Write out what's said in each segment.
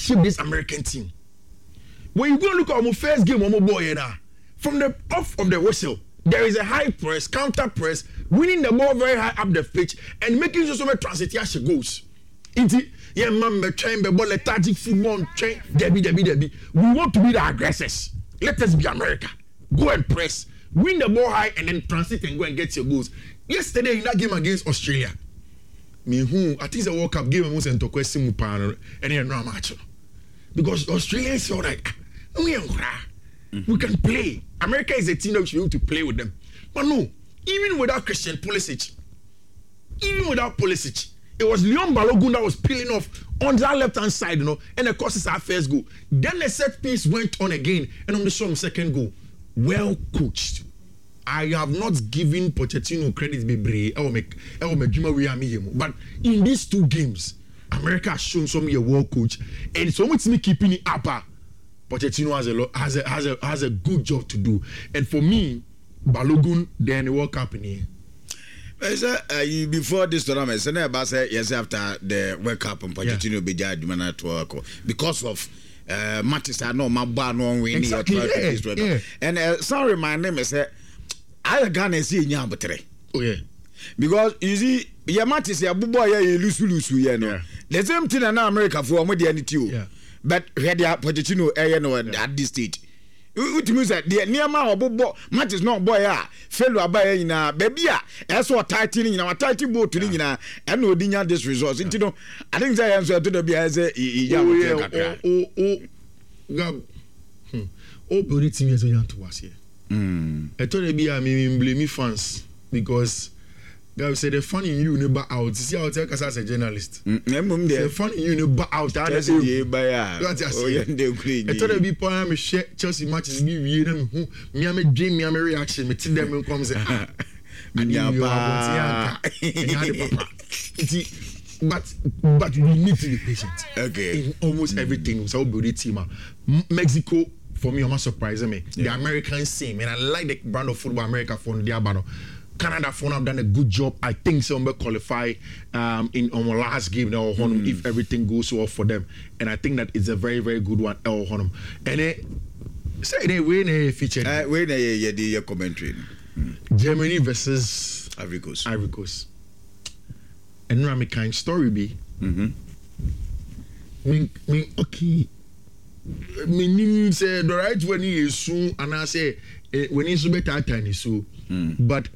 shape this American team. When you go and look at our first game, from the off of the whistle, there is a high press, counter press, winning the ball very high up the pitch, and making sure so many transition goals. Yeah, man, trying the ball, lethargic football, train, Debbie. We want to be the aggressors. Let us be America. Go and press, win the ball high, and then transit and go and get your goals. Yesterday in that game against Australia, I think the World Cup game was into question and then no match. Because Australians feel like we can play. America is a team that we should be able to play with them. But no, even without Christian Pulisic, it was Leon Balogun that was peeling off on that left-hand side, and of course it's our first goal. Then the set piece went on again, and on the second goal, well coached. I have not given Pochettino credit, but in these two games, America has shown some a well coach, and so much me keeping it up. Pochettino has a good job to do, and for me, Balogun then the World Cup in here. Before this tournament, yes, after the World Cup and Pochettino be judged because of matches I know my bar no winning exactly, and sorry, my name is I Ghana see Nyambutre. Oh yeah. Because you see, your matches ya bubo ya lose the same thing in America for more than you. Yeah. But had the Pochettino at this stage. It means that the near my bubo matches not boy fellow by in a baby. That's what tightening in our tighty boat to and no dinner this resource. I think I answer to the be as a body team is young to us here. I told you I mean blame fans because guys say the fun in you never out. See how tell as a journalist. The fun in you never out. I told you people I'm share Chelsea matches give you them me am a dream me am a reaction me tell them come say and you but we need to be patient. Okay. In almost everything so body team Mexico for me, almost surprising me. Yeah. The American same, and I like the brand of football America for the Abano. Canada for have done a good job. I think some will qualify in our last game now if everything goes well for them. And I think that it's a very, very good one. And say they win a feature. Win a commentary. Germany versus Ivory Coast. And now my kind story be. Okay. Meaning say the right when he is soon and I say when he's better tiny so but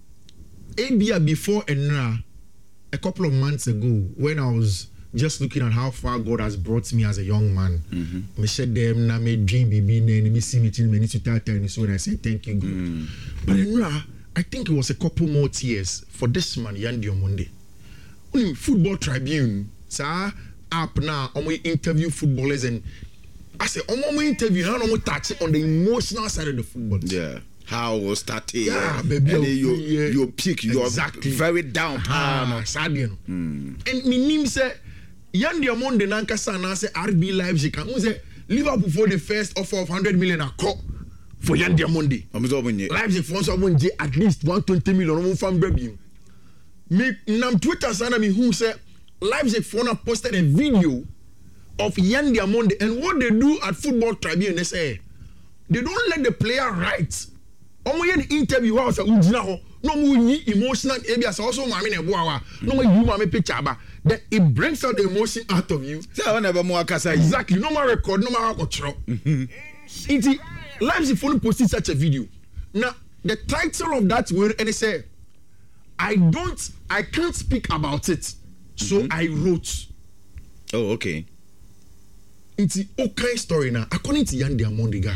before and now a couple of months ago when I was just looking at how far God has brought me as a young man, me said them na me dream baby and me see me till me need to tiny so and I said thank you God. But now I think it was a couple more tears for this man Yandi Omonde. Football Tribune sir app now we interview footballers and I say, my interview, I don't touch on the emotional side of the football. Yeah. How was started? Yeah, baby. Your peak, you're exactly very down. Sadian. And my name say, Yandi among the Nankasa and I say, RB Leipzig. I say, Liverpool for the first offer of 100 million a crop for Yandi Amondi. Leipzig for someone at least 120 million from baby. Me, nam Twitter sana me who say, Leipzig for posted a video of Yandi Amondi, and what they do at Football Tribune, they say they don't let the player write. The interview was no emotional areas also no you picture then it brings out the emotion out of you. Exactly, no more record, no more control. It's Leipzig phone posted such a video. Now the title of that word and they say I can't speak about it. So I wrote. Oh, okay. It's the okay story now. According to Yandi Amondi guy,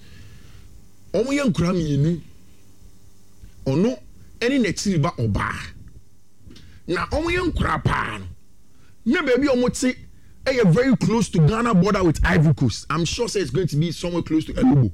omo yan kura mi enu ono eni na chiri ba oba na omo yan kura pa no baby omo ti very close to Ghana border with Ivory Coast. I'm sure say it's going to be somewhere close to Elubo.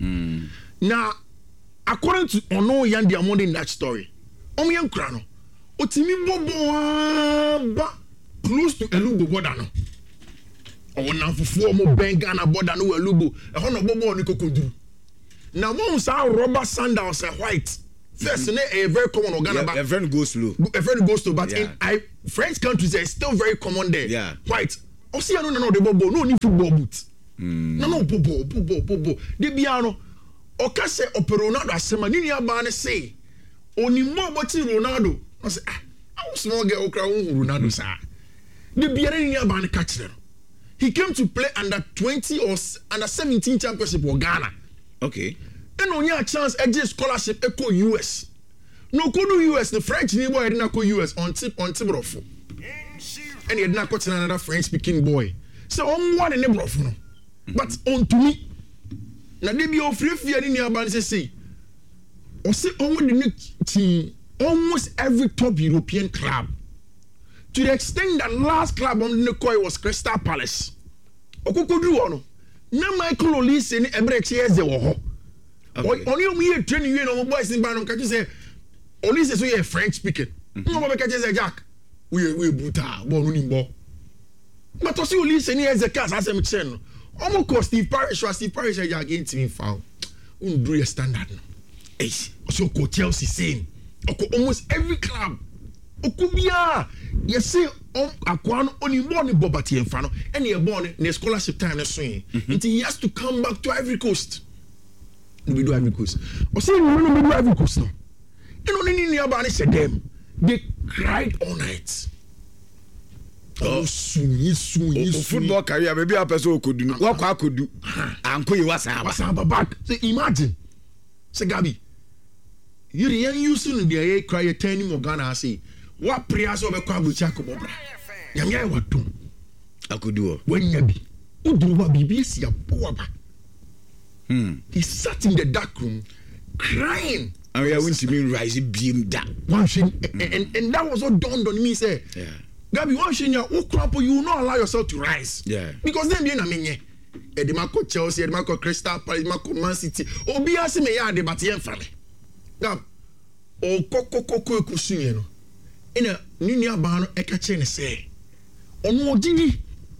Now according to ono Yandi Amondi in that story, omo yan kura no otimi bobo ba close to Elubo border no. Oh, now for more Bengana border no Elubo. A hundred bobo ni kokoduru. Now mo say rubber sandals are white. First, a very common organ. A friend goes slow. A friend goes slow, but in French countries, it's still very common there. Yeah. White. Osi ano na no de bobo no ni football boot. Na no bobo. De bia no oka se Ronaldo asema ni aba ne say oni mo boti Ronaldo. I say I small girl okra Ronaldo sa. De bia ni aba ne ka kire. He came to play under 20 or under 17 championship for Ghana. Okay. And only a chance a scholarship echo US. No go to US, the French ni boy didn't go US on Tibrofo. And he had not got another French speaking boy. So on one in the brofo. But on to me. Now they be of free in your band say. Or say on the next team almost every top European club. To the extent that last club on the coin was Crystal Palace. Okukudu ono. Na Michael Olise ni Ebrechi eze wo ho. Only we training you no boys in Banon catch say Olise so you French speaking. No be catch say Jack. We buta bo no nimbo. But to see Olise ni eze cast asem chen no. Omo ko Steve Parish ya against me foul. Do your standard no. Eh. So ko Chelsea same. Almost every club. Okubia you say akwano only money bobati enfano and you born in scholarship time na swing until he has to come back to Ivory Coast. We do Ivory Coast. Or say we do Ivory Coast now. And only ni aba said them they cried all night. Oh football career maybe a person could do what could do anko you was back. So imagine say Gabi you the using the cry 10 more Ghana say what prayers over Kwabucha Kobra? Yamia what do? I could do when Yabi. Udruwa BBC a poaba. He sat in the dark room crying. And we are going to mean rising beam that one thing and that was all dawned on me say. Yeah. Gabi one thing you will not allow yourself to rise. Yeah. Because then be na menye. Edemako Chelsea, Edemako Crystal Palace, Edemako Man City. Obi ase me ya debate yen fale. Gab. O koko kusunye no. Ina nini abano eka chene se ono odini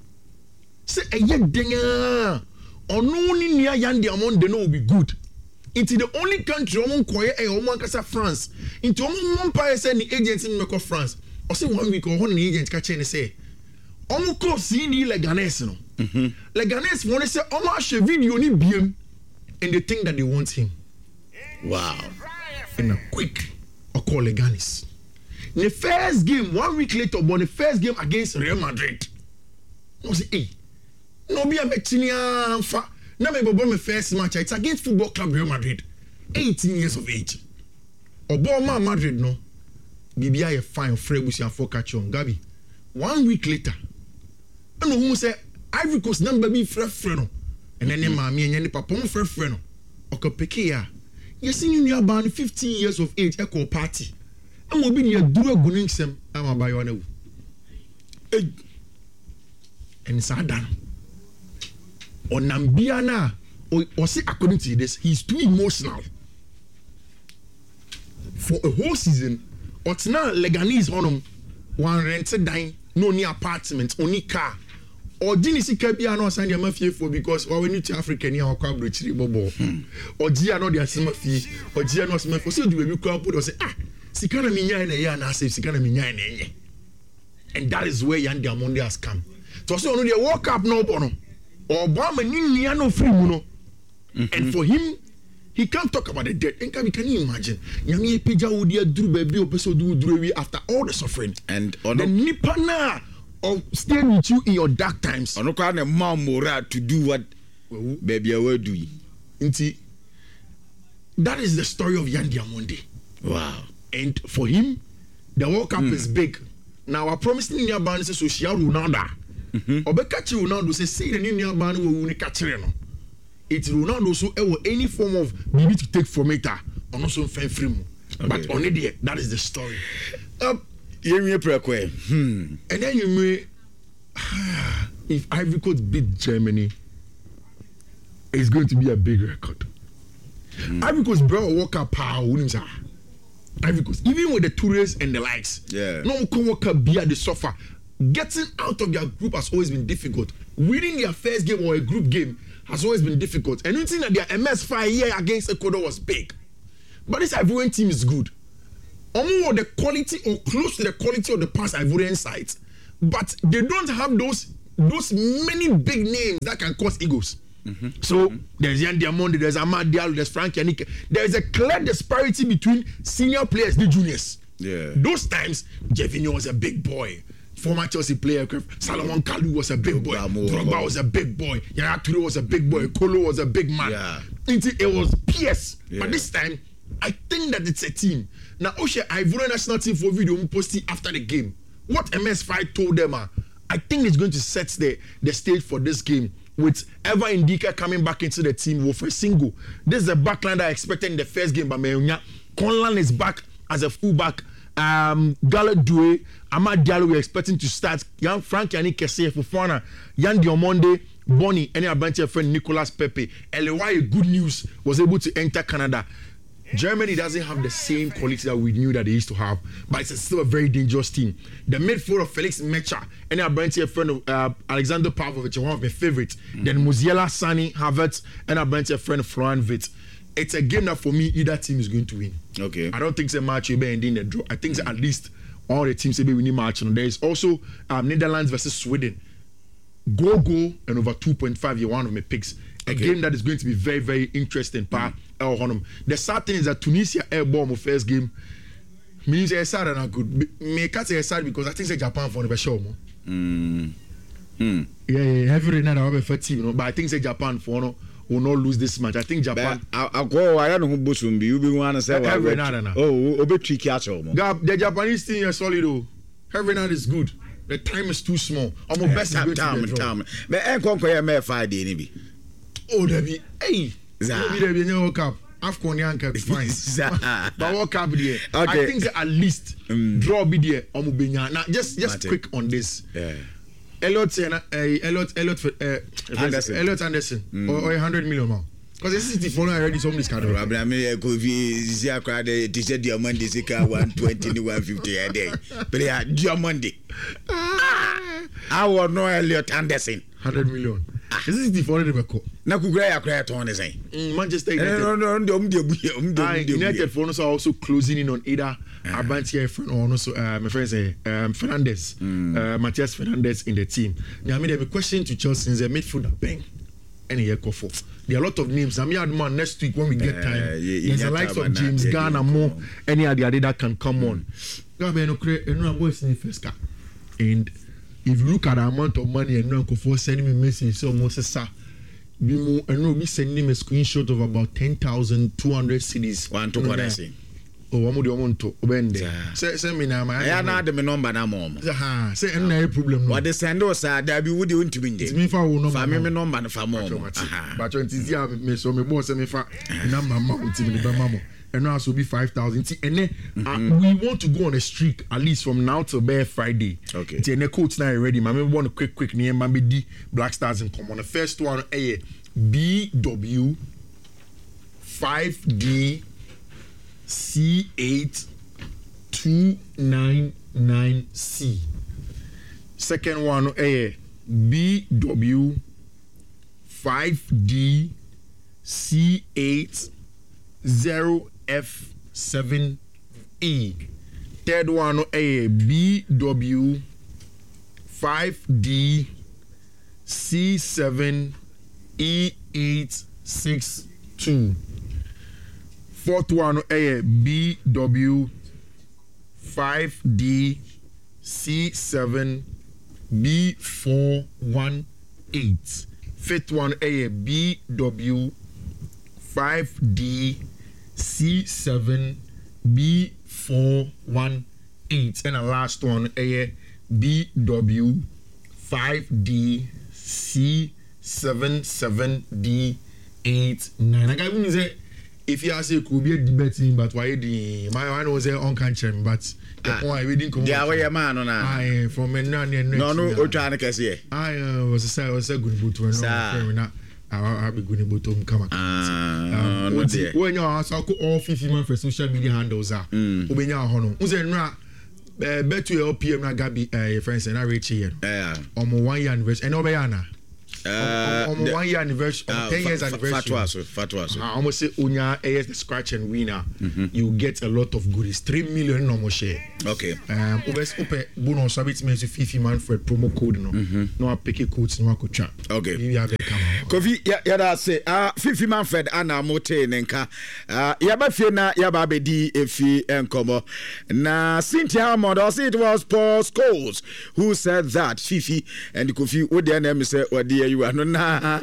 se eye denga ono nini yandi among the no will be good into the only country omon koye omon kasa France into omon pa say ni agent in meko France o say 1 week o ho ni agent ka chene se omon ko CD Leganés no Leganés won say omon a video ni biem and they think that they want him. Wow. In a quick o call Leganés. The first game 1 week later, but the first game against Real Madrid. No say, hey, no be a mechania fa. Now me bobo my first match. It's against Football Club Real Madrid. 18 years of age. Obama Madrid no. Bibia a fine Frebusi and catch on Gabi. 1 week later, I know who say Ivory Coast number be freno. And then mommy and papa freno. Okopekia. Yes, in your band 15 years of age, echo party. And will be near Dura Guningsem, I'm a bayona. And Sadan or Nambiana, or say according to this, he's too emotional for a whole season. Or now Leganés on him, one rented dine, no near apartment, only car. Or didn't see Capiano sign your mafia for because when you to African or Cambridge Bobo or Giano the Asima fee or Giano's mafia, so do we crowd put or say, Sikana minya in a year and I say Sikana minya in a year. And that is where Yandi Amonde has come. So only they walk up no bono or Obama ni no free muno. And for him, he can't talk about the death. And can you imagine? Yami Pija would do baby or person do after all the suffering. And the Nipana of staying with you in your dark times. I don't call a mom mora to do what baby I will do. That is the story of Yandi Amonde. Wow. And for him, the World Cup is big. Now, I promised in your band says, so she Ronaldo. Obekachi Ronaldo says, say the new band will catch it. It's Ronaldo so any form of maybe to take from it, or also free. But only there, that is the story. And then you may, if Ivory Coast beat Germany, it's going to be a big record. Ivory Coast brought World Cup power. Ivory Coast, even with the tourists and the likes, no co-worker be at the sofa. Getting out of their group has always been difficult. Winning their first game or a group game has always been difficult. And you think that their MS5 here against Ecuador was big. But this Ivorian team is good. Almost the quality or close to the quality of the past Ivorian sides. But they don't have those those many big names that can cause egos. So there's Yan Diamondi, there's Amad Diallo, there's Frank Yannick. There's a clear disparity between senior players and juniors. Yeah. Those times, Jevino was a big boy. Former Chelsea player, Salomon Kalou was a big boy. Drogba was a big boy. Yaya Toure was a big boy. Kolo was a big man. Yeah. It was PS. Yeah. But this time, I think that it's a team. Now, Oshe, I voted national team for video posted after the game. What MS5 told them, I think it's going to set the stage for this game. With Eva Indika coming back into the team with a single. This is a backline that I expected in the first game, but Conlan is back as a fullback. Gala Due, Amad Diallo, we're expecting to start. Young Frank Yannick Kessié, Fofana, Yan Diamonde, Bonnie, any Abantia friend Nicolas Pepe. Elewai, good news, was able to enter Canada. Germany doesn't have the same quality that we knew that they used to have, but it's still a very dangerous team. The midfield of Felix Mecha, any Abantia friend of Alexander Pavlovic, one of my favorites. Then Musiala, Sani, Havertz, and Abantia friend Florian Wirtz. It's a game that for me, either team is going to win. Okay. I don't think it's a match will be ending the draw. I think at least all the teams will be winning match. And there is also Netherlands versus Sweden. Goal and over 2.5. You're one of my picks. A game that is going to be very, very interesting. The sad thing is that Tunisia airball my first game means it's sad and I could make it sad because I think it's Japan for the show. Yeah, every night I have a fat team, but I think it's Japan for no. Will not lose this match. I think Japan. I don't know who Busumbi. You be one to say every night. Oh, be tricky at all. The Japanese team is solid though. Every night is good. The time is too small. I'm best time. But I can't call me 5 day maybe. Oh, Debbie. Hey, Debbie, no World Cup. AFCON Yanka fine. But World Cup there. I think at least draw be there. Now just quick on this. Yeah. Elliot Anderson or 100 million now. Because the city follow already some this kind of. I mean, could be Zia cried the teacher Diamond is 120 150 a day. But they are Diamond. I want no Elliot Anderson. 100 million. This is the foreign record. Now, could I cry to say Manchester United. United for us are also closing in on either Abantia or also my friend say Fernandez, Matthias Fernandez in the team. Now, I mean, the question to Chelsea is a midfielder bang. Any year for. There are a lot of names. I mean, man, next week when we get time, there's the likes of James Garner, more any other that can come on. And if you look at the amount of money and Uncle for sending me message, so Moses and be sending me a screenshot of about 10,200 CDs. One to what I say. Oh, I'm going to win there. Say me now, I am not the number now, mom. Say, no problem. What the sandos are, there be would you to win this? Me for family number for mom. But 20 years, me so me boss me for number mountain in the mama. And now will be 5,000. And then we want to go on a streak at least from now till bare Friday. Okay. And the coach now ready. I want a quick name. Maybe the Black Stars in common. The first one, BW 5D C8 299C. Second one, BW 5D C8 0F7E. Third one, BW 5D C7 E862. Fourth one, BW 5D C7 B418. Fifth one, BW 5D C7 B418. And the last one, BW 5D C77D89. I can even say, if you say could be a debating, but why the my one was on country, but the point we didn't come. Yeah, where man on I from a no, trying to say. I was a good boot when I'll be good boot on come. When you are so all 50 months for social media handles are Ubenya Hono. Uzenra bet to LPM Gabi friends and I reach here. 1 year anniversary and Obayana. On 1 year anniversary, 10 years anniversary. Fatwa. Almost say Unya AS the scratch and winner. You get a lot of goodies. 3 million no more share. Okay. Obes open bonus habits means Fifi Manfred promo code no. No pick codes no ko cha. Okay. You have come. Kofi ya say Fifi Manfred ana mote nenka. Ya ba fie na ya ba bedi efi enkomo. Na Cynthia Hammond also it was Paul Scholes who said that Fifi and Kofi what the name say what the you are no na.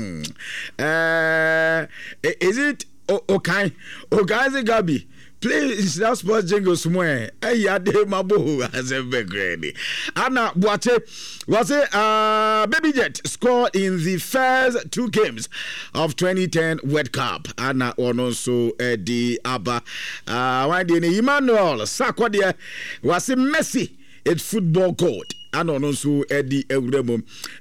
Is it okay? Okay, Gabi. Please, that sports jingle somewhere. Hey, I did my boo as a background. Anna Boate was a Baby Jet scored in the first 2 games of 2010 World Cup. Anna also the Abba. Why did Emmanuel Sakwadia was a Messi at football court. And also Eddie Euremo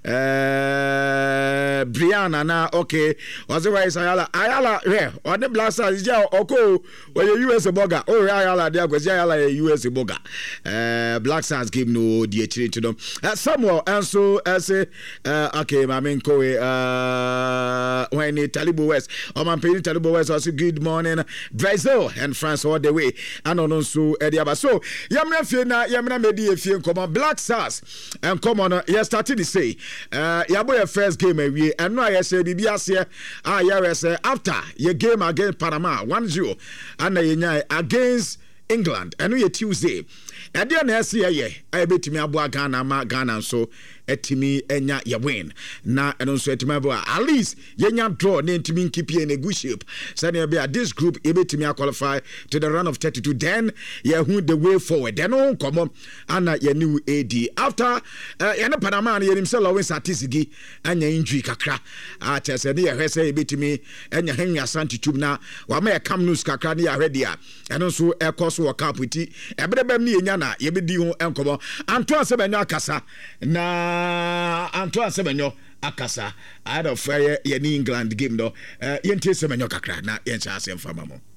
Brianna na okay was wise Ayala on the Black Stars is oko when you US boga oh Ayala there go Ayala US boga Black Stars game no the to them Samuel and so as okay my main ko when Talibo West or my paying Talibo West also good morning Brazil and France all the way and also Eddie Abba so yamna fie medi fie come Black Stars and come on, yes, started to say, your first game we and no, I say, BBS after your game against Panama 1-0 and against England, and we Tuesday. And then I say, I bet me about Ghana, so etimi enya ya win na eno so etimi abo at least yenya draw na etimi keep in a good shape so na be this group ebetimi qualify to the round of 32 then ye who the way forward then on come ana ye new AD after ye na Panama na ye himself always satisigi anya injury kakra a chese na ye hwese ebetimi enya henya santitum na wa ma ye kam news kakra na ye ready a eno so e course work up with ebedebem na yenya na ye bedi ho enkomo Antoine Semenyo akasa na Antoine Semenyo akasa out of fire in England game no yente Semenyo kakra na yencha asem fama mo.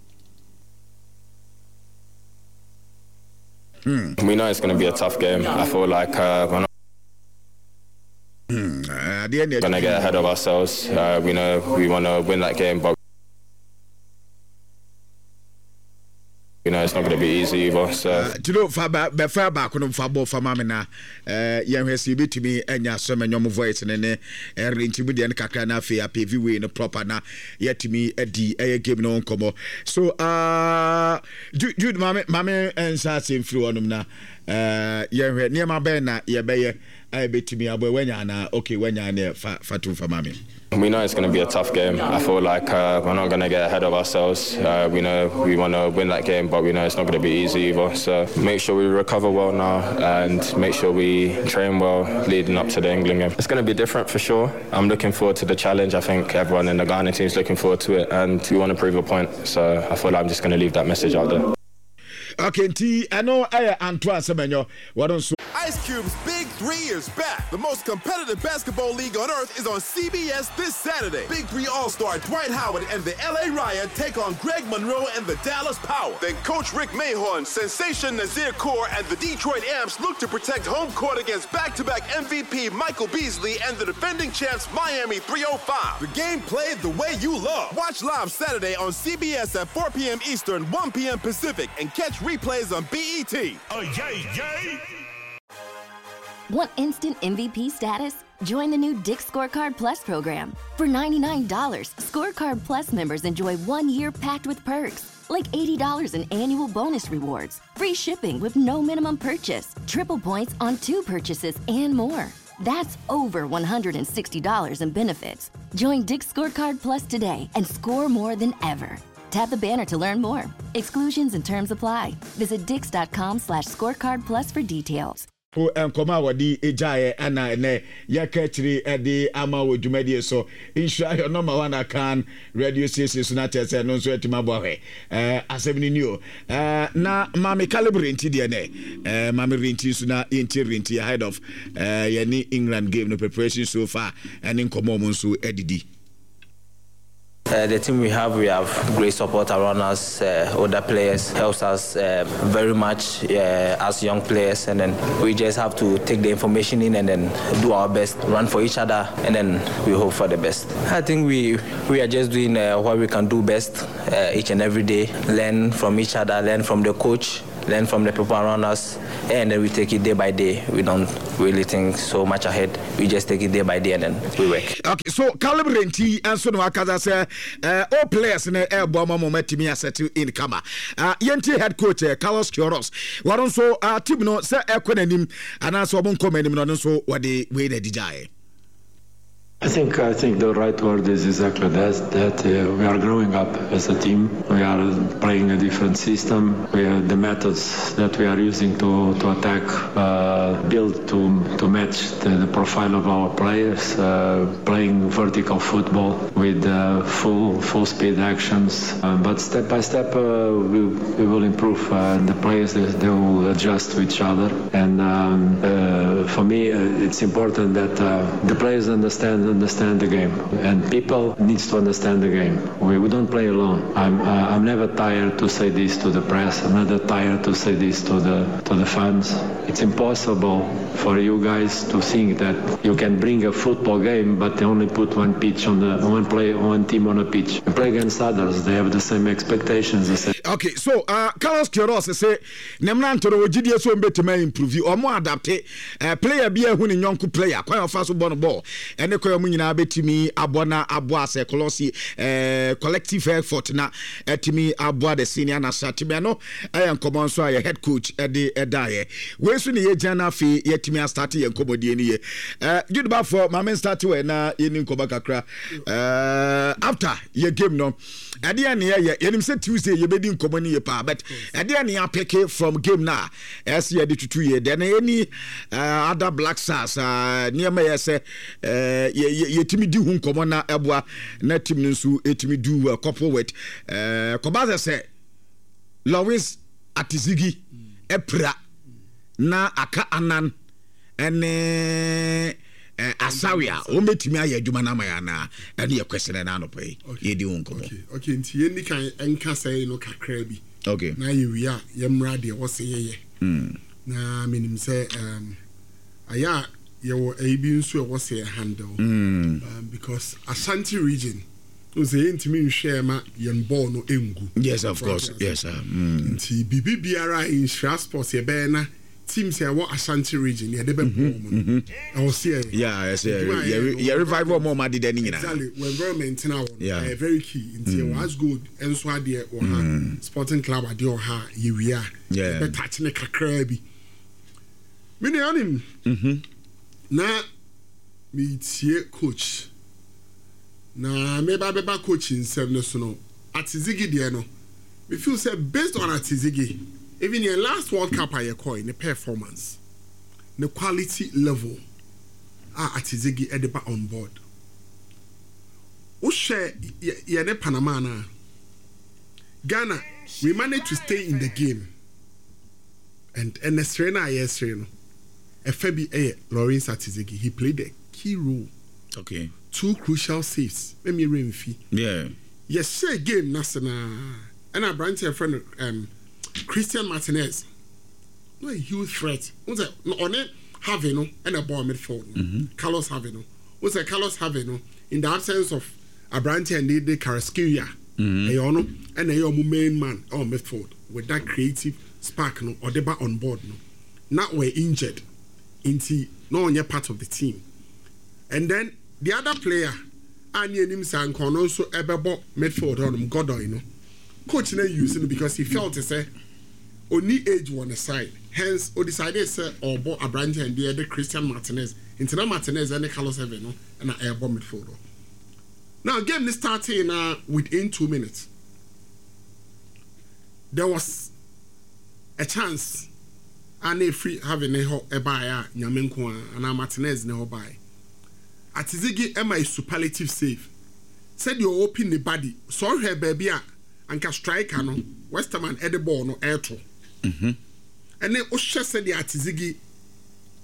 We know it's going to be a tough game. I feel like we're not going to get ahead of ourselves. We know we want to win that game, but you know it's not going to be easy either. So you know, far back on football for mamina, young HCB to me and your sermon, your voice and then intimidating Kakana Fia PV in a proper na yet to me at the game no como. So, Jude, mamma, and Sassy flew on them now. You're near my banner, you're better. I bet to me about when you're now okay when you're near Fatu for mammy. We know it's going to be a tough game. I feel like we're not going to get ahead of ourselves. We know we want to win that game, but we know it's not going to be easy either. So make sure we recover well now and make sure we train well leading up to the England game. It's going to be different for sure. I'm looking forward to the challenge. I think everyone in the Ghana team is looking forward to it and we want to prove a point. So I feel like I'm just going to leave that message out there. Okay, I know Antoine Semenyo. What don't Ice Cube's Big 3 is back. The most competitive basketball league on earth is on CBS this Saturday. Big 3 All-Star Dwight Howard and the LA Riot take on Greg Monroe and the Dallas Power. Then Coach Rick Mahorn, Sensation Nazir Kaur, and the Detroit Amps look to protect home court against back-to-back MVP Michael Beasley and the defending champs Miami 305. The game played the way you love. Watch live Saturday on CBS at 4 p.m. Eastern, 1 p.m. Pacific, and catch replays on BET. Oh, yay, yay! Want instant MVP status? Join the new Dick's Scorecard Plus program. For $99, Scorecard Plus members enjoy 1 year packed with perks, like $80 in annual bonus rewards, free shipping with no minimum purchase, triple points on 2 purchases, and more. That's over $160 in benefits. Join Dick's Scorecard Plus today and score more than ever. Tap the banner to learn more. Exclusions and terms apply. Visit dix.com/scorecard plus for details. Who Koma wadi ejaye ana ne yakachiri edi ama wo dwumadi so insure your number 1 akan radio station so na tese no so etima bohe asebni ni o na mami calibre nti de ne mami renti so na renti ahead of yani England game no preparation so far and in komo mo so edidi. The team we have great support around us. Older players helps us very much as young players, and then we just have to take the information in and then do our best, run for each other, and then we hope for the best. I think we are just doing what we can do best each and every day, learn from each other, learn from the coach, learn from the people around us, and then we take it day by day. We don't really think so much ahead. We just take it day by day and then we work. Okay, so Calibrenti and so no akaza say all players in the air bomber moment me asset in Kama. Yenti head coach Carlos Queiroz. Waron so team no say ekwenanim and also bon comment no so what the way they DJ. I think the right word is exactly that we are growing up as a team. We are playing a different system. The methods that we are using to attack built to match the profile of our players. Playing vertical football with full speed actions. But step by step we will improve. The players they will adjust to each other. And for me it's important that the players understand the game, and people needs to understand the game. We don't play alone. I'm never tired to say this to the press. I'm never tired to say this to the fans. It's impossible for you guys to think that you can bring a football game, but they only put one team on a pitch. You play against others. They have the same expectations. Okay, so Carlos Queiroz say Nemnanto Ojidie so mbetema improve or more adapted player be a who in yonku player quite fast born ball and the koyo nyina betimi abona aboa se kolosi collective effort na etimi aboa the senior na satime no enkomo so ya head coach de edaye we so ne ye jana fi yetimi start ye nkomodie ni ye good bad for my men start we na ye ni nkoba kakra after ye game no ade ya ne ye yenim say Tuesday ye bedi nkomo ni ye pa but ade ya ne ya pick from game na as ye de tutu ye then any other Black Stars near me say ye timi di hu nkomo na eboa na team nso etimi do couple with Kobaza say Lawrence Atizigi epra na aka anan ene asawia o metimi aye adwuma na maya na ene ye question na no pay ye di hu nkomo okay nti ye ni kan enka say no kakra bi okay na ye wi a ye mra de wo se ye na menim say aya you abi nso e was a handle because Ashanti region was the intimate share ma yen ball no engu. Yes, of course. Yes, sir. Nti bibiara in transport ye be na teams here what Ashanti region ye de be ball I was here. Yeah, yes, yeah. Revival more mad than anything. Exactly. When environment now very key. Nti was good and so there or sporting club ade or ha ye we are. Yeah. Be touch ne kakra bi. Me ne anim. Na me tie coach na me ba coaching self no so no Atizigi there no me feel say based on Atizigi even in last World Cup I coin the performance the quality level Atizigi edeba on board o share ye ne Panama na Ghana we managed to stay in the game and the Serena no Efebi Lawrence Atizigi, he played a key role. Okay. 2 crucial saves. Let me remember. Yeah. Yes, share game Nasana. And I branch a friend Christian Martinez. No a huge threat. Was it on it Haveno and a ball midfield. Carlos Haveno. Was it Carlos Haveno in the absence of Abrante and the Carrasquilla. And a main man or midfield with that creative spark no or deba on board no. Not we're injured. Inti no on your part of the team. And then the other player Anya Nimsa Kono so ebebo midfield on Godoy no. Coach na using because he felt to say only age one side. Hence o decided say or bo Abrante and the Christian Martinez. Into Martinez and Carlos Haveno and a airborne midfielder. Now game is starting within 2 minutes. There was a chance and a free having a buyer Nyamenko and Martinez no buy. Atizigi Emma is superlative save. Said you open the body. Saw her baby and can strike no Westerman at the ball no air to. And then Osha said the Atizigi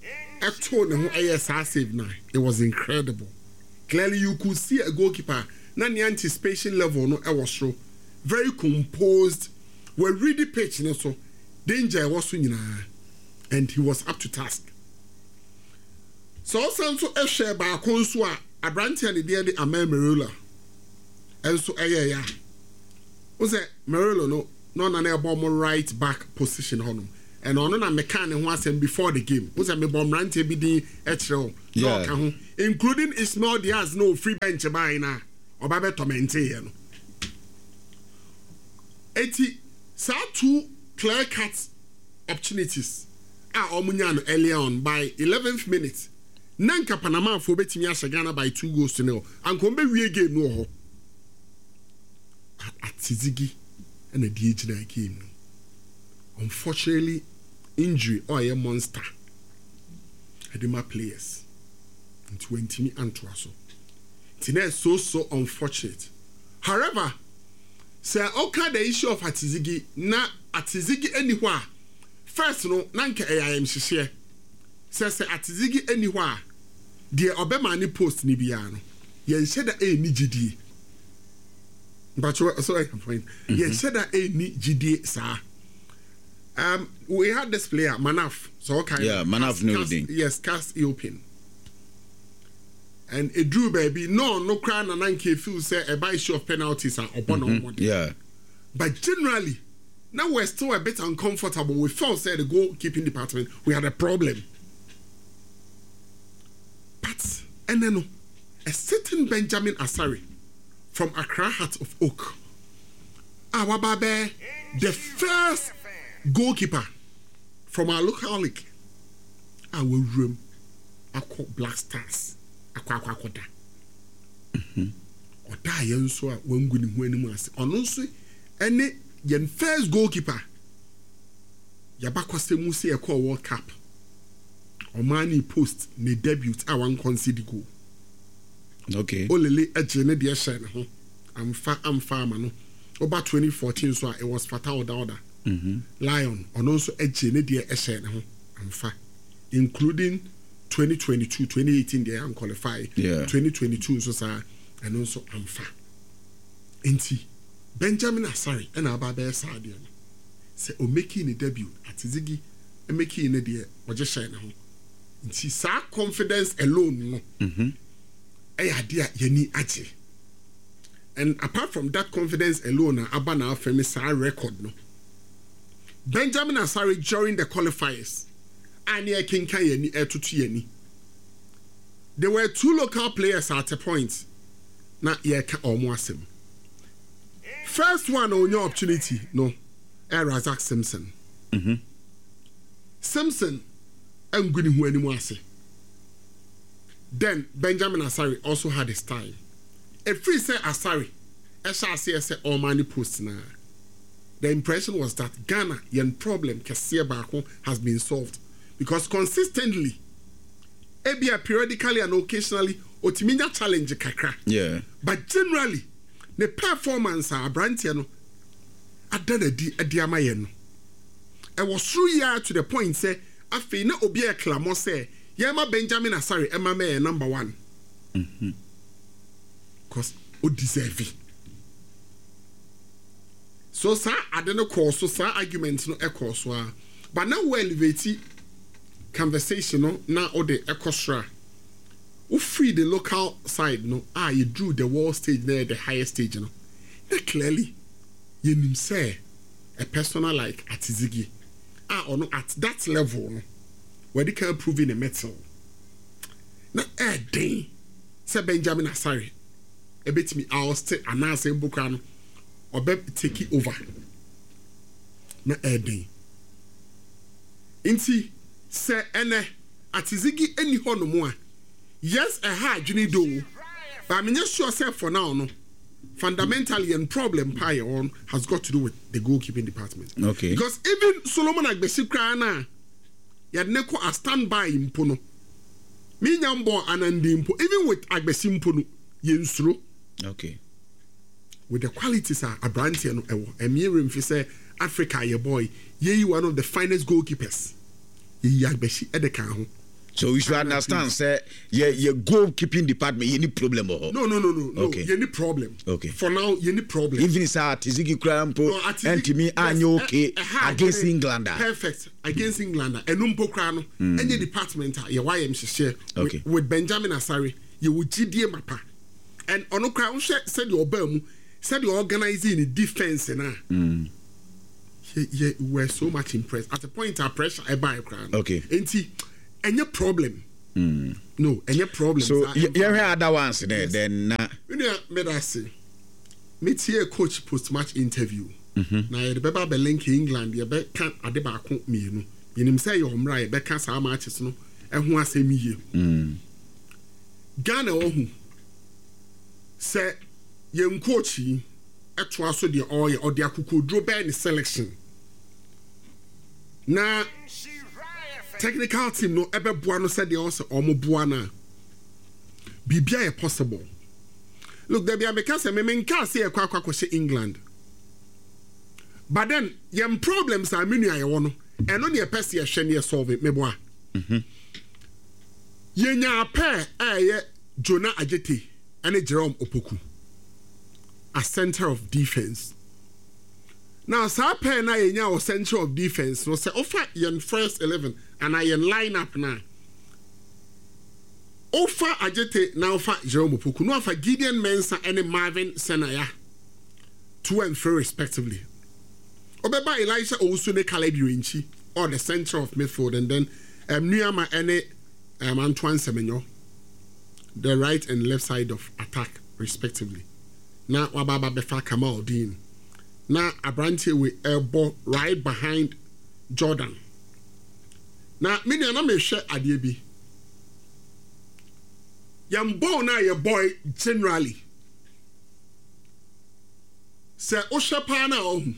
Eto no ASR save now. It was incredible. Clearly you could see a goalkeeper na ne anticipation level no ɛwɔ soro very composed we read the pitch no so danger ɛwɔ so nyinaa and he was up to task so ɔsan so ɛhwɛ baako nso a abranteɛ ne deɛ de Amel Merola ɛnso ɛyɛ ya wo sɛ Merola no na ɛbɔ mo right back position hɔ no and ɔno na meka ne ho asɛm before the game wo sɛ mebɔ mmeranteɛ bi din ɛkyerɛ wo na ɔka ho including Ismail Diaz no free bench bae na ɔba bɛtɔmente yɛ no eti saa 2 clear cut opportunities a ɔmunya no earlier on by 11th minute nanka Panama fo betimi ahyɛ Ghana by 2 goals to 0 anko be game no ho atizigi and a DH game no unfortunately injury or a monster edema players in 20 antoa so tina so unfortunate however say okay the issue of atizigi na atizigi anywhere first no nanka am hye say atizigi anywhere the obema ni post ni bia no yen hye da ni gidie but so I can point yen hye da ni gidie sa we had this player Manaf so okay Manaf no yes cast open and it drew baby no cry na nanka feel say a by issue of penalties are upon on but generally now we're still a bit uncomfortable. We felt say the goalkeeping department we had a problem. But and then a certain Benjamin Asare from Accra Heart of Oak, our babe, the first goalkeeper from our local league, our room, Aqua Black Stars, Aqua. Oda yen so a wanguni hu animu ase. Ono so ene yen first goalkeeper yabakose mu se ekọ World Cup omani post ne debut a wan concede goal okay olele eje ne de ehye ne ho amfa ama no oba 2014 so it was Fatah Oda Lion ono so eje ne de ehye ne ho amfa including 2022 2018 they am qualify 2022 so sa and also amfa enti Benjamin Asare and Ababa Sadian say o making a debut at Ziggy and making a dear or just shine home. And see, sa confidence alone, no. Idea yeni aje. And apart from that confidence alone, Abana famous record no. Benjamin Asare during the qualifiers, Ania Kinka yeni etutu yeni. There were 2 local players at a point. Na yeka omwasem. First one on your opportunity, no, Razak Simpson. Simpson, I'm going to anymore. Then Benjamin Asare also had his time. If we say Asare, I shall say all money post now. The impression was that Ghana, yen problem Kasia Bako has been solved because consistently, ebia periodically and occasionally, Otiminya challenge kakra. Yeah, but generally. The performance a Brantiano adana di adiamaye no e was through ya to the point say afi na obi e clamo say yema Benjamin Asare ema me number 1 cause o deserve it. So sa adeno course so sa argument no e course so but now we elevate conversation no na o de ekosra who free the local side no you drew the world stage there the highest stage no clearly you nim say a persona like Atizigi or no at that level no where they can prove in a metal na day say Benjamin Asare a bit me I'll stay and now say Bukran or be take it over na day inti say ene Atizigi any ho no more. Yes, a hard journey do, but I'm not sure for now. No, fundamentally, and problem pie on has got to do with the goalkeeping department. Okay, because even Solomon Agbesi Krana, yad neko a standby impono. Me nyambo anandi impo. Even with Agbesi impono, yensro. Okay, with the qualities are a brand here no ewo. Emirim fi say Africa, your boy, ye one of the finest goalkeepers. Ye Agbesi edeka ho. So we should understand, say, your goalkeeping department, you need problem. No. Okay. You need problem. Okay. For now, you need problem. Even if Tiziki Krampo and to me, I know okay against England. Perfect against England. And Numpo Krano, any department, your YMCC okay. with Benjamin Asari, you would GDM mapa. And on crown said your Bermu, said you're organizing the defense and we're so much impressed. At the point of pressure, I buy a crown. Okay. And see, any problem. No, any problem. So you hear other ones then you know, I say, me see coach post match interview. Now the Baba be link England, you be can't adeba account me, you know. You know say you're right, be can't say matches no. And who say me here? Ghana who say young coachy at was so the oil or the akuku draw by the selection. Now technical team no ebe buano said the answer or mo buana. Bibia possible. Look, there be a because me can't say a kwakwa England. But then yam problems are many I want and only a person a shiny solve it me boy. Yenya pair Jonah Ajeti and Jerome Opoku. A center of defense. Now, Sapa na yenya o center of defense. No say offer yen first 11 and I yen line up now. Offer Ajete now offer Jerome Opoku. No offer Gideon Mensah and Marvin Senaya. 2 and 3 respectively. Obeba Elisha Owusu Caleb Uinchi or the center of midfield and then Nuyama and Antoine Semenyo. The right and left side of attack respectively. Now Wababa Befa Kamal Dean. Now Abranti with elbow right behind Jordan. Now many na me share adiebi. Yambo na your boy generally. Say Oshapa na ohun.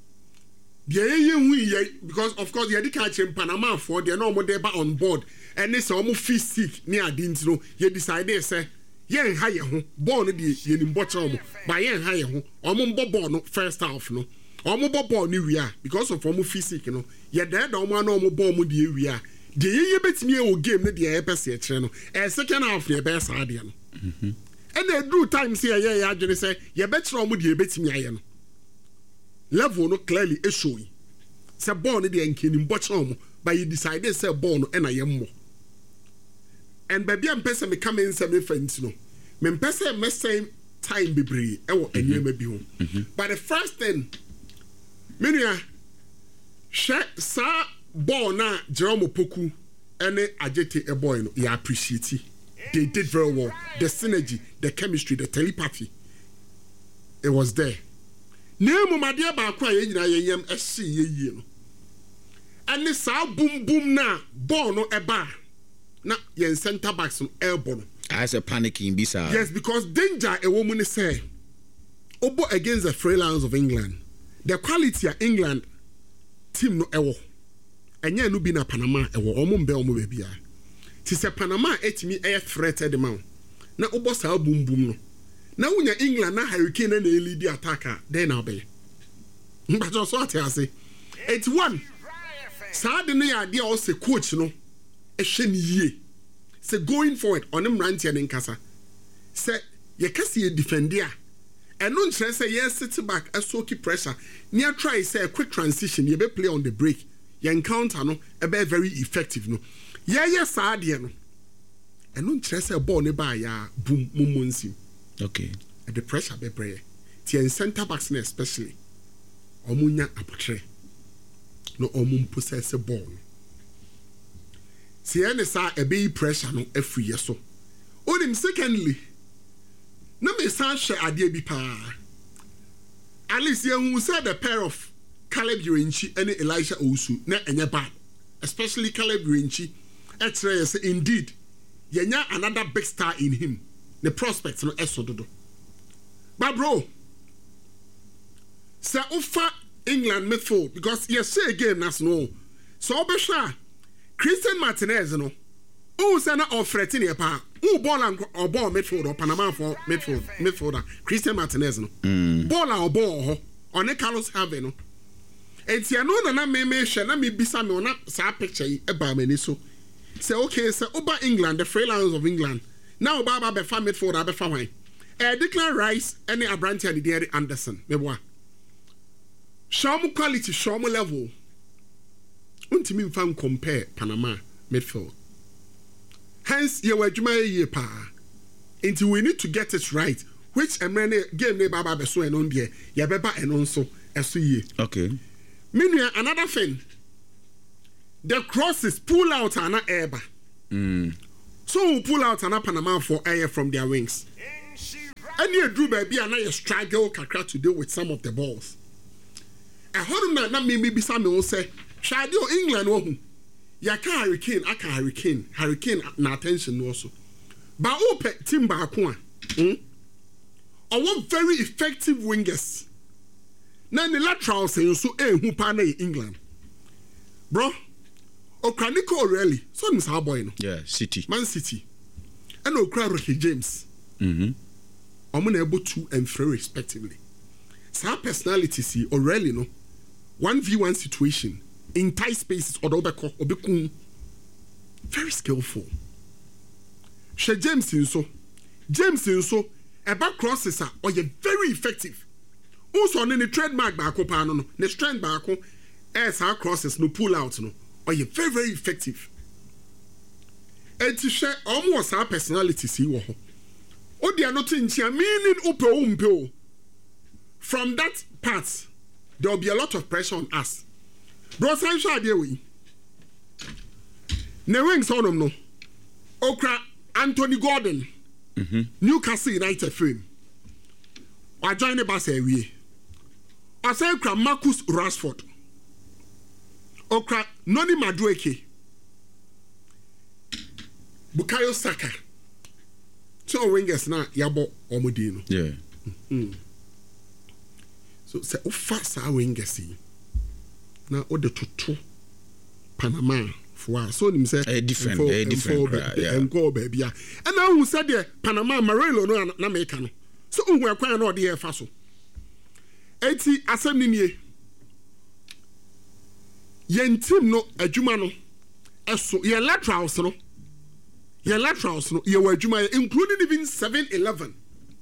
Because of course you catch in Panama for they no more on board and this almost feel sick near Dintino. You decided say yen high ho born the yen bottom by yen high ho or born first half no or born new year because of almost feel sick, you know. Yet that no one no more born with the year. The year bet me will game the episode channel and second half your best idea. And they do times here, yeah, I say, you bet you with the bet me. Level no clearly showing. Say born the enkin bottom, but you decided say born and I am more. And baby I'm person me come in some friends no. Me person me same time be brave. And you may be home. But the first thing, many sa born na Jerome Opoku and Ajete a boy no. You appreciate it. They did very well. The synergy, the chemistry, the telepathy. It was there. Nemu madia ba kwa ye nyina ye yam ehye ye no ane sa boom boom na ball no eba na ye center backs no elbow no I say panicking bisa. Yes, because danger a woman say obo against the Free Lions of England, the quality of England team no ewo enye no bi na Panama ewo omo mbe omo be bia ti se Panama etimi e threated man na obo sa boom boom no. Now when you're England, na Hurricane and a lead attacker, then I'll be. But just what I say. 81. Suddenly, idea also coach no. A shiny ye. Say going forward on him ranting in Casa. Say, you can see a defender. And non say yes, sit back and so keep pressure. Near try say a quick transition, you be play on the break. You encounter no, a be very effective no. Yes, idea no. And non say a ball nearby ya boom mumunsi. Okay. The pressure be prayer. Tien center backs especially. Omunya apotre. No omum possess a ball. Siene sa a be pressure no every year so. Onim secondly. No me san share adie bi pa. At least you said the pair of Caleb Uinchi and Elisha Owusu na enye bad. Especially Caleb Uinchi. Etre say indeed. Yenya another big star in him. The prospects no esododo. But bro, say offer England midfield because you say again that's no. So obesha Christian Martinez no. Who say na offer tini pa. Who ball and or ball midfield or Panama for midfielder Christian Martinez no. Ball or ball ho. On Carlos Have no. Enti ano na me share na me bisa me ona sa picture e ba mani so. say okay, say over England, the Free Lions of England. Now Baba befa midfield, abefa wine. Declan Rice, any Abranti and Derry Anderson. Meboa. Show me quality, show me level. Untimi fan compare Panama midfield. Hence, you were Juma ye pa. Until we need to get it right. Which a man game ne Baba beso and on there. Ya beba and also as ye. Okay. Meanwhile, another thing. The crosses pull out an air. So we pull out an Panama for air from their wings. And you drew baby and I struggle kakra to deal with some of the balls. I heard that maybe some will say, Shadow England woman. Yaka Hurricane, Aka Hurricane, Hurricane na attention also. But open Timber Akwa. I want very effective wingers. Now the lateral saying so who pan England. Bro, Okraniko O'Reilly, so Miss Harboy. Yeah, City. Man City. And Okra Rocky James. I'm able to and 3 respectively. Some personalities O'Reilly no 1v1 situation in tight spaces or obekun very skillful. She James in so about crosses are very effective. Also on the trademark back up no the strength back as our crosses no pull out no or you very effective. And to share almost our personalities here. Oh, they are not in here meaning upe. From that part, there will be a lot of pressure on us. Bro, I'm sure they will. Ne wings on them no. Okra Anthony Gordon, Newcastle United frame. I join the bus area. I say Okra Marcus Rashford. Okra Noni Madueke. Bukayo Saka. So wingers na yabo omodino. Yeah. So say ofa sa wingers yi. Na o de toto Panama for so nim say different yeah. And go baby. And now who said there Panama Marelo no na make no. So who akwan na o de fa so. Enti asem ni nie. Yen team no adwuma no eso ye laterals no. Your laterals, no, your Juma, including even 7-11.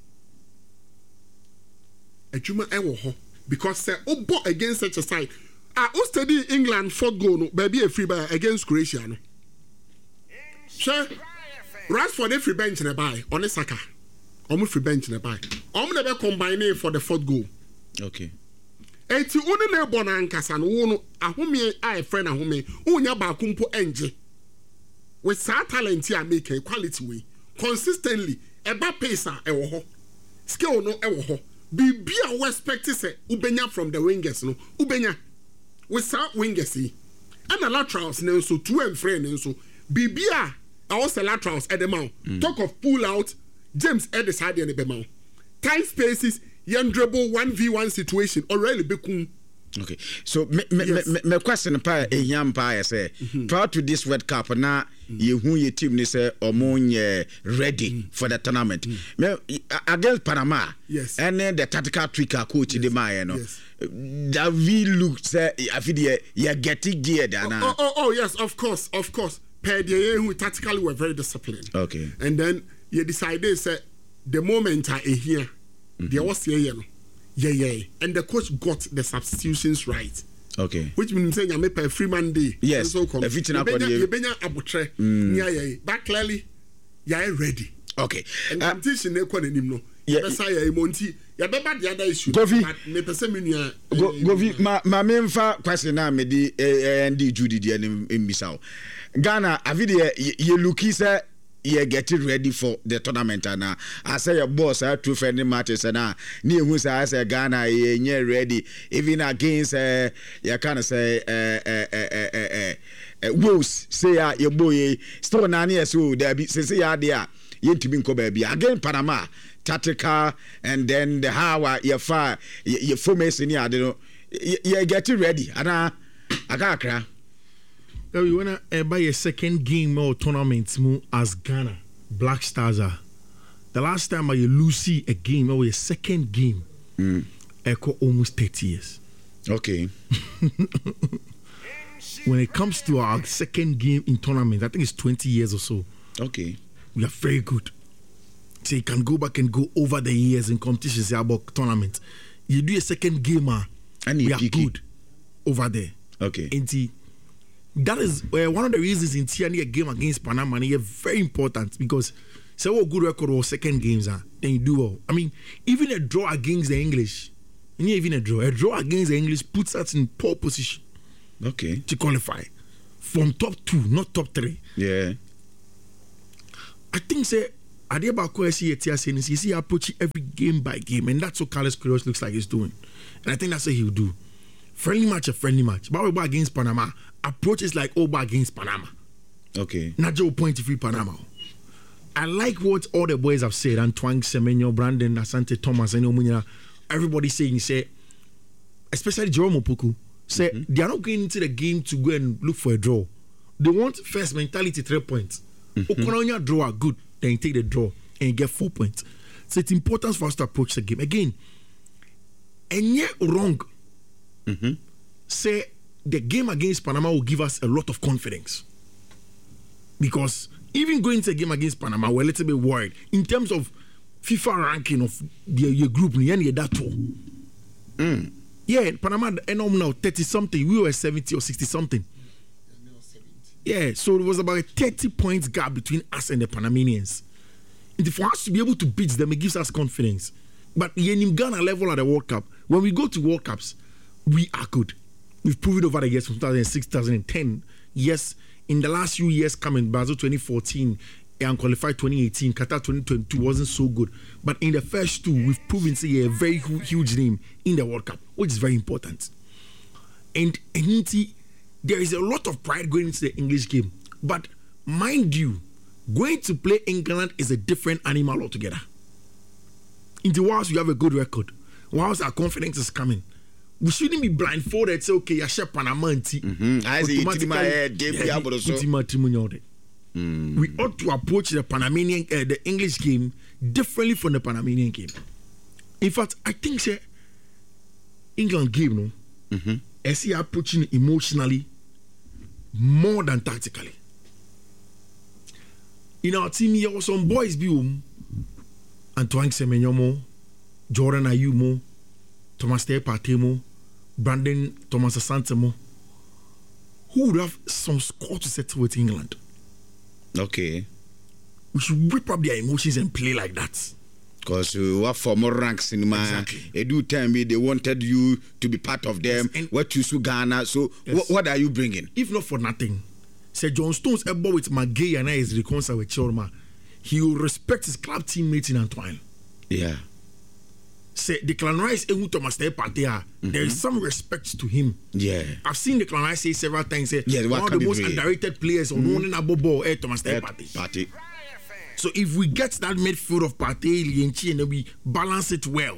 A Juma ewo because say obo against such a side. I study England 4th goal no, baby a free by against Croatia no. Sure, Rashford free bench in a buy on a Saka. Almost free bench in a buy. Never combine for the 4th goal. Okay. Eti one na born ankasa no wo no ahome ai friend ahome unya ba kumpo enje. With sa talent here make a quality way consistently eba pace ewo ho skill no ewo ho bibi a we expect say ubenya from the wingers no ubenya with sa wingers yi and the laterals no so two and friend so bibi a also laterals at the mouth talk of pull out James at the side and the mouth tight spaces yan dribble 1v1 situation already bekun. Okay, so my question pa eham pa say prior to this World Cup na ye hu ye team ni say omo ready for the tournament. Against Panama, yes, and then the tactical trick coach the man no. That we look say afidi ye getting geared na. Oh yes, of course. Per the who tactically were very disciplined. Okay. And then you decided say the moment I here there was here no. Yeah. And the coach got the substitutions right. Okay. Which means saying I make a free man day. Yes. So everything up on you. Yeah. But clearly, you are ready. Okay. And competition ne kwa nim no. Yeah. Say Monty. Ya beba the other issue. Govi. Me pese me nua. Govi ma memfa question na me di ndi Judy di anim mbisa. Ghana avide ye looki say you get it ready for the tournament and I say your boss are two friendly matches and near who say Ghana you ready even against you can say Wolves say your boy still 9 years old there be say ya there you to be baby again Panama tactical and then the how you fire your formation you get it ready and I can't cry. You wanna buy a second game or tournament as Ghana Black Stars are. The last time I lose a game or a second game, echo almost 30 years. Okay. when it comes to our second game in tournament, I think it's 20 years or so. Okay. We are very good. So you can go back and go over the years in competitions about tournament. You do a second game, and we are good over there. Okay. And that is one of the reasons in Tiani a game against Panama is very important because so what good record or second games are, then you do well. I mean, even a draw against the English, and even a draw against the English puts us in poor position. Okay. To qualify from top 2, not top 3. Yeah. I think say Adebako you see approaching every game by game, and that's what Carlos Queiroz looks like he's doing. And I think that's what he'll do. Friendly match. But we against Panama, approach is like Oba against Panama. Okay. Not just point free Panama. I like what all the boys have said. Antoine Semenyo, Brandon, Asante Thomas, and Omunya. Everybody saying, especially Jerome Opoku, they are not going into the game to go and look for a draw. They want first mentality 3 points. Okononya draw are good, then you take the draw and you get 4 points. So it's important for us to approach the game. Again, and yet wrong. Say the game against Panama will give us a lot of confidence. Because even going to a game against Panama, we're a little bit worried. In terms of FIFA ranking of your group, yeah, Panama now 30 something. We were 70 or 60 something. Yeah, so it was about a 30 points gap between us and the Panamanians. And for us to be able to beat them, it gives us confidence. But in Ghana level at the World Cup, when we go to World Cups, we are good. We've proven over the years from 2006, 2010. Yes, in the last few years coming, Brazil 2014 and qualified 2018, Qatar 2022 wasn't so good. But in the first 2, we've proven to be a very huge name in the World Cup, which is very important. And there is a lot of pride going into the English game. But mind you, going to play England is a different animal altogether. In the whilst we have a good record, whilst our confidence is coming, we shouldn't be blindfolded. Say, okay, you're Panama. We ought to approach the Panamanian, the English game differently from the Panamanian game. In fact, I think say England game, I see approaching emotionally more than tactically. In our team, here was some boys be Antoine Semenyo, Jordan Ayew, Thomas Partey, Brandon Thomas Asante, who would have some score to settle with England. Okay. We should whip up their emotions and play like that. Because we were for more ranks in my. Exactly. They do tell me they wanted you to be part of them. Yes, what you Ghana. So what are you bringing? If not for nothing, say John Stones a boy with Magay and I is reconciled with Chorma. He will respect his club teammate in Antoine. Yeah. Say Declan Rice Thomas Partey. There is some respect to him. Yeah. I've seen Declan Rice say several times. Say one of the most underrated players on one in Abobo Thomas Partey. So if we get that midfield of Partey, Lienchi, and then we balance it well,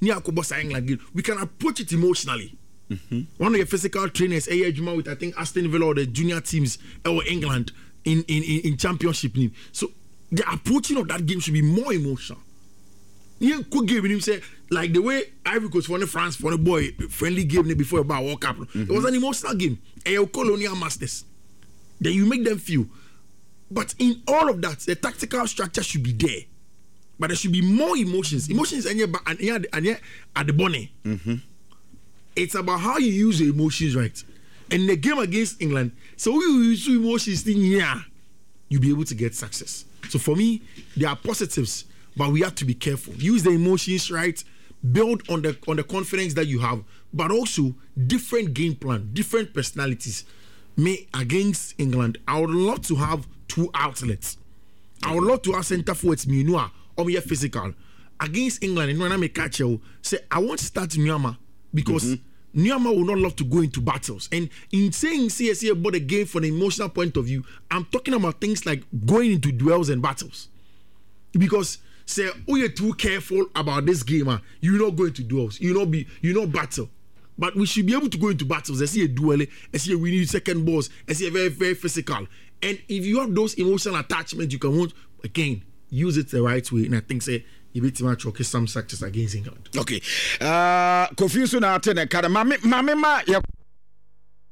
we can approach it emotionally. One of your physical trainers, with I think Aston Villa or the junior teams or England in championship. So the approaching of that game should be more emotional. You could give him say like the way Ivory Coast for the France for the boy friendly game before about World Cup. It was an emotional game. Colonial Masters. Then you make them feel. But in all of that, the tactical structure should be there. But there should be more emotions. Emotions and at the bonnet. It's about how you use your emotions, right? And the game against England, so you use emotions thing here, you'll be able to get success. So for me, there are positives, but we have to be careful. Use the emotions right, build on the confidence that you have, but also different game plan, different personalities. Me against England, I would love to have 2 outlets. I would love to have centre forwards Minua or me physical. Against England, and when I make catch you, say I want to start Nyama because Nyama will not love to go into battles. And in saying CSA about the game from an emotional point of view, I'm talking about things like going into duels and battles. Because say, oh, you're too careful about this game, you're not going to duels, you not battle. But we should be able to go into battles. I see a duel, I see a winning second balls, I see a very, very physical. And if you have those emotional attachments, you can want, again, use it the right way. And I think, say, you beat him at some success against England. Okay. Confusion out in a car. Mamma,